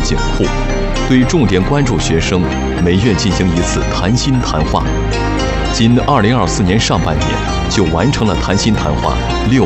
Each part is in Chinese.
紧库，对重点关注学生每月进行一次谈心谈话。仅2024年上半年就完成了谈心谈话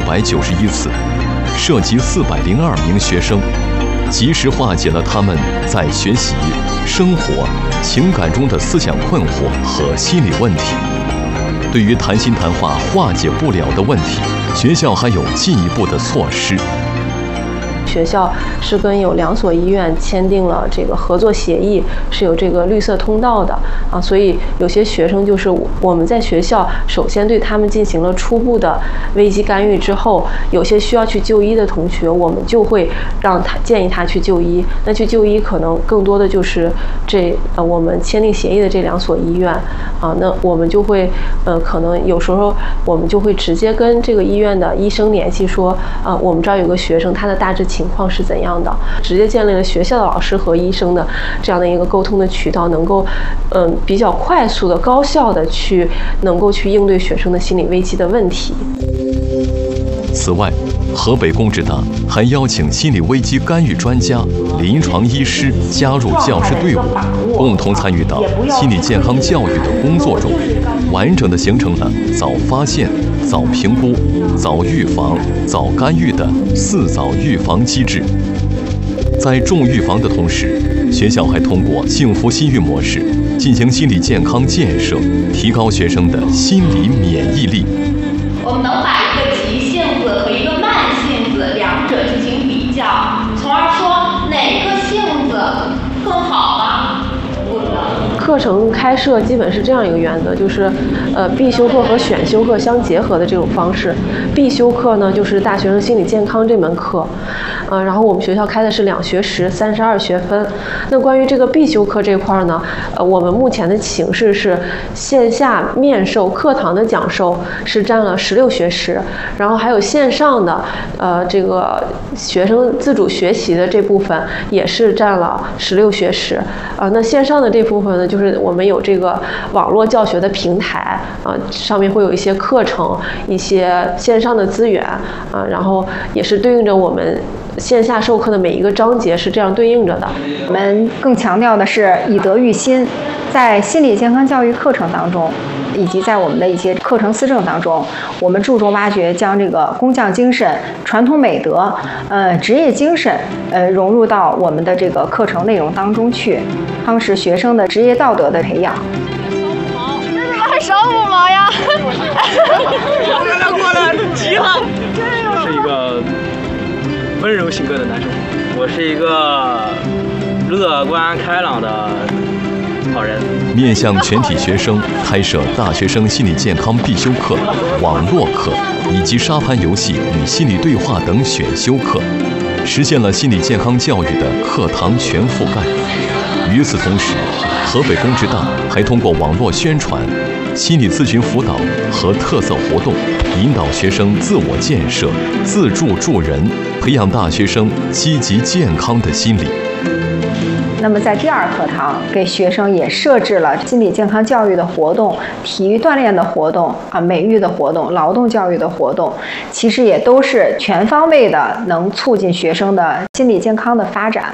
691次，涉及402名学生，及时化解了他们在学习、生活、情感中的思想困惑和心理问题。对于谈心谈话化解不了的问题，学校还有进一步的措施。 学校是跟有2所医院签订了这个合作协议，是有这个绿色通道的啊，所以有些学生就是我们在学校首先对他们进行了初步的危机干预之后，有些需要去就医的同学，我们就会建议他去就医。那去就医可能更多的就是我们签订协议的这2所医院啊，那我们就会可能有时候我们就会直接跟这个医院的医生联系说我们这儿有个学生，他的大致情况是怎样的，直接建立了学校的老师和医生的这样的一个沟通的渠道，能够比较快速的、高效的能够去应对学生的心理危机的问题。 此外，河北工职大还邀请心理危机干预专家、临床医师加入教师队伍，共同参与到心理健康教育的工作中，完整的形成了早发现、早评估、早预防、早干预的4早预防机制。在重预防的同时，学校还通过幸福心育模式进行心理健康建设，提高学生的心理免疫力。 我们能把一个急性子和一个慢性子两者进行比较，从而说哪个性子更好吗？不能。 课程开设基本是这样一个原则，就是必修课和选修课相结合的这种方式。必修课呢，就是大学生心理健康这门课，然后我们学校开的是2学时，32学分。那关于这个必修课这块呢，我们目前的形式是线下面授课堂的讲授是占了16学时，然后还有线上的这个学生自主学习的这部分也是占了16学时。那线上的这部分呢，就是我们有这个网络教学的平台上面会有一些课程、一些线上的资源然后也是对应着我们线下授课的每一个章节是这样对应着的。 我们更强调的是以德育心，在心理健康教育课程当中，以及在我们的一些课程思政当中，我们注重挖掘将这个工匠精神、传统美德、职业精神融入到我们的这个课程内容当中去，夯实学生的职业道德的培养。 这怎么还少5毛呀？ 我刚过来急了。我是一个温柔性格的男生，我是一个乐观开朗的好人。 面向全体学生开设大学生心理健康必修课、网络课以及沙盘游戏与心理对话等选修课，实现了心理健康教育的课堂全覆盖。与此同时，河北工职大还通过网络宣传、心理咨询辅导和特色活动，引导学生自我建设、自助助人，培养大学生积极健康的心理。 那么在第2课堂，给学生也设置了心理健康教育的活动、体育锻炼的活动美育的活动、劳动教育的活动，其实也都是全方位的，能促进学生的心理健康的发展。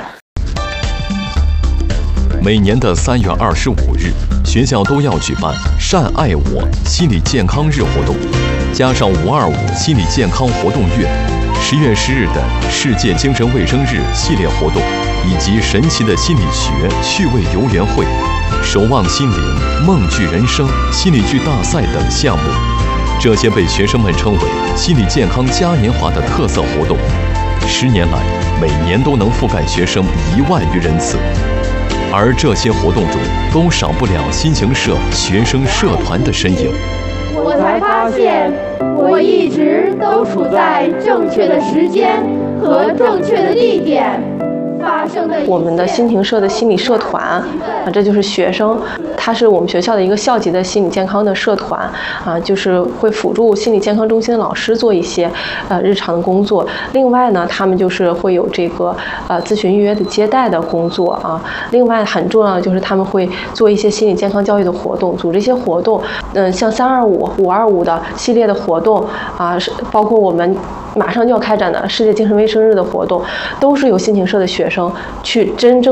每年的3月25日，学校都要举办善爱我心理健康日活动，加上525心理健康活动月，10月10日的世界精神卫生日系列活动，以及神奇的心理学趣味游园会、守望心灵、梦剧人生心理剧大赛等项目，这些被学生们称为心理健康嘉年华的特色活动，10年来每年都能覆盖学生1万余人次。而这些活动中都少不了新型社学生社团的身影。 我才发现，我一直都处在正确的时间和正确的地点。 我们的新亭社的心理社团这就是学生，它是我们学校的一个校级的心理健康的社团就是会辅助心理健康中心的老师做一些日常的工作。另外呢，他们就是会有这个咨询预约的接待的工作另外很重要的就是他们会做一些心理健康教育的活动，组织一些活动，像325、525的系列的活动包括我们马上就要开展的世界精神卫生日的活动，都是由新亭社的学生去真正